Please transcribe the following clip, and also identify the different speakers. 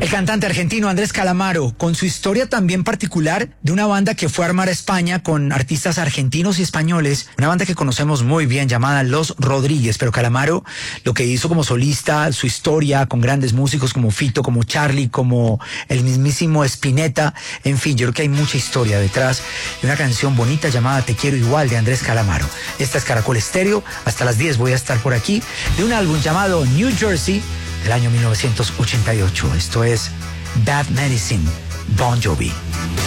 Speaker 1: El cantante argentino Andrés Calamaro, con su historia también particular de una banda que fue a armar a España con artistas argentinos y españoles, una banda que conocemos muy bien llamada Los Rodríguez, pero Calamaro lo que hizo como solista, su historia con grandes músicos como Fito, como Charly, como el mismísimo Spinetta, en fin, yo creo que hay mucha historia detrás de una canción bonita llamada Te Quiero Igual de Andrés Calamaro. Esta es Caracol Estéreo, hasta las 10 voy a estar por aquí, de un álbum llamado New Jersey, del año 1988. Esto es Bad Medicine, Bon Jovi.